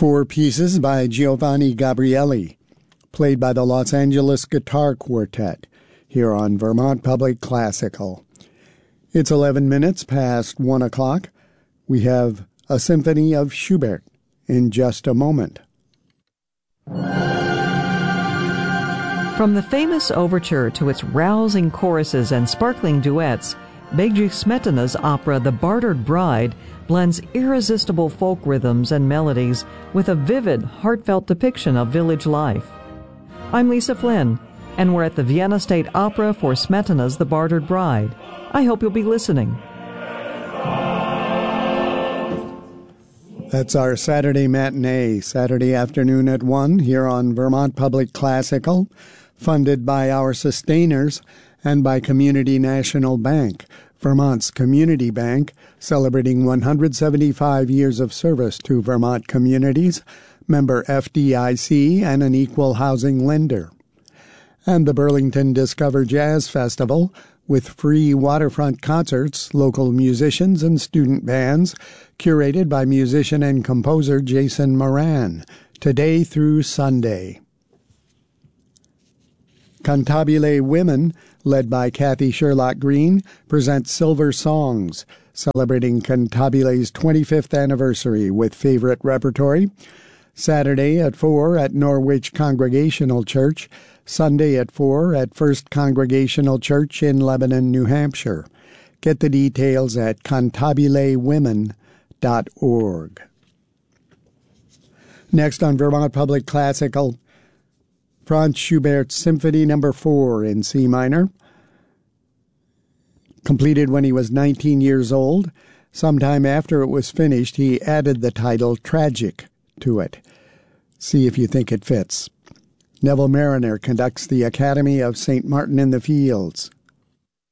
Four pieces by Giovanni Gabrieli, played by the Los Angeles Guitar Quartet, here on Vermont Public Classical. It's 11 minutes past 1 o'clock. We have a symphony of Schubert in just a moment. From the famous overture to its rousing choruses and sparkling duets, Bedřich Smetana's opera The Bartered Bride blends irresistible folk rhythms and melodies with a vivid, heartfelt depiction of village life. I'm Lisa Flynn, and we're at the Vienna State Opera for Smetana's The Bartered Bride. I hope you'll be listening. That's our Saturday matinee, Saturday afternoon at 1, here on Vermont Public Classical, funded by our sustainers and by Community National Bank, Vermont's community bank, celebrating 175 years of service to Vermont communities, member FDIC, and an equal housing lender. And the Burlington Discover Jazz Festival, with free waterfront concerts, local musicians, and student bands, curated by musician and composer Jason Moran, today through Sunday. Cantabile Women, led by Kathy Sherlock Green, presents Silver Songs, celebrating Cantabile's 25th anniversary with favorite repertory. Saturday at 4 at Norwich Congregational Church, Sunday at 4 at First Congregational Church in Lebanon, New Hampshire. Get the details at cantabilewomen.org. Next on Vermont Public Classical, Franz Schubert's Symphony No. 4 in C minor, completed when he was 19 years old. Sometime after it was finished, he added the title Tragic to it. See if you think it fits. Neville Mariner conducts the Academy of St. Martin in the Fields.